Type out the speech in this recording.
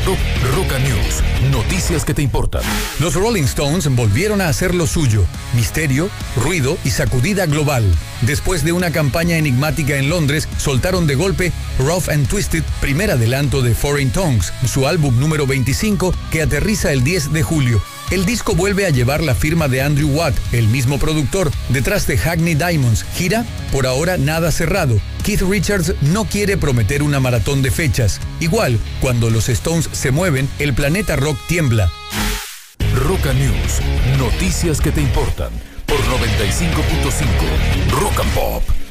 Roca News, noticias que te importan. Los Rolling Stones volvieron a hacer lo suyo: misterio, ruido y sacudida global. Después de una campaña enigmática en Londres, soltaron de golpe Rough and Twisted, primer adelanto de Foreign Tongues, su álbum número 25, que aterriza el 10 de julio. El disco vuelve a llevar la firma de Andrew Watt, el mismo productor, detrás de Hackney Diamonds. Gira, por ahora nada cerrado. Keith Richards no quiere prometer una maratón de fechas. Igual, cuando los Stones se mueven, el planeta rock tiembla. Roca News, noticias que te importan, por 95.5 Rock and Pop.